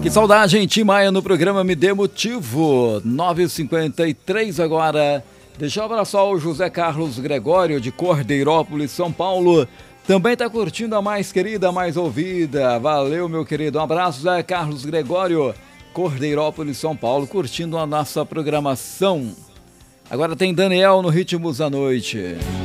Que saudade, hein? Tim Maia no programa Me Dê Motivo, 9h53 agora. Deixa eu abraçar o José Carlos Gregório de Cordeirópolis, São Paulo. Também tá curtindo a mais querida, mais ouvida. Valeu, meu querido. Um abraço, José Carlos Gregório, Cordeirópolis, São Paulo, curtindo a nossa programação. Agora tem Daniel no Ritmos da Noite.